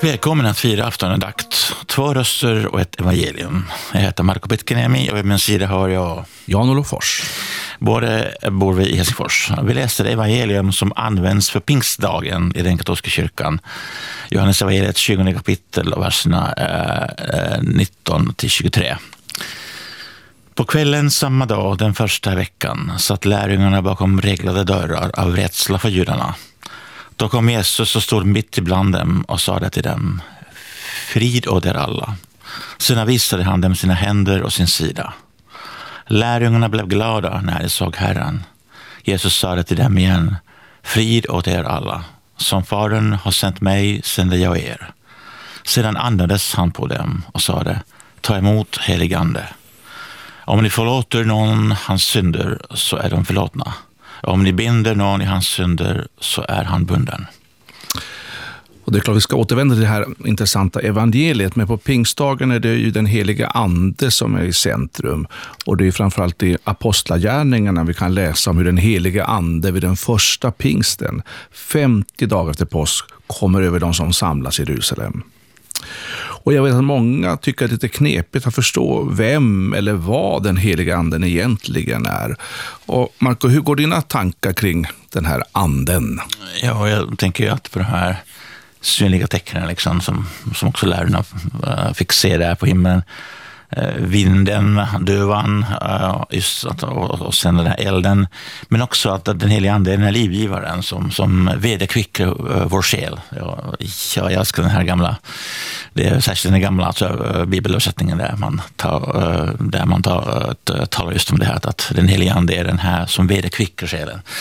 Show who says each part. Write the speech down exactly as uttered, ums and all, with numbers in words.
Speaker 1: Välkommen att fira aftonandakt. Två röster och ett evangelium. Jag heter Marko Pitkinemi och vid min sida har jag
Speaker 2: Jan-Olof Fors.
Speaker 1: Båda bor vi i Helsingfors. Vi läser det evangelium som används för pingstdagen i den katolska kyrkan. Johannes evangeliet tjugonde kapitel och verserna eh, nitton till tjugotre. På kvällen samma dag, den första veckan, satt lärjungarna bakom reglade dörrar av rädsla för judarna. Då kom Jesus och stod mitt ibland dem och sade till dem: frid åt er alla. Sedan visade han dem sina händer och sin sida. Lärjungarna blev glada när de såg Herren. Jesus sa till dem igen: frid åt er alla. Som Fadern har sänt mig sänder jag er. Sedan andades han på dem och sade: ta emot heligande. Om ni förlåter någon hans synder så är de förlåtna. Om ni binder någon i hans synder så är han bunden.
Speaker 2: Och det är klart vi ska återvända till det här intressanta evangeliet, men på pingstdagen är det ju den heliga ande som är i centrum. Och det är framförallt i apostlagärningarna vi kan läsa om hur den heliga ande vid den första pingsten, femtio dagar efter påsk, kommer över de som samlas i Jerusalem. Och jag vet att många tycker att det är lite knepigt att förstå vem eller vad den heliga anden egentligen är. Och Marko, hur går dina tankar kring den här anden?
Speaker 1: Ja, jag tänker ju att på de här synliga tecknen liksom, som, som också lärarna fick se där på himlen. Vinden, duvan, just att, och, och sen den här elden, men också att den heliga ande är den här livgivaren som, som vederkvickar vår själ. Ja, jag älskar den här gamla, det är särskilt den gamla alltså, bibelöversättningen där man tar, där man tar, talar just om det här att den heliga ande är den här som vederkvickar själen.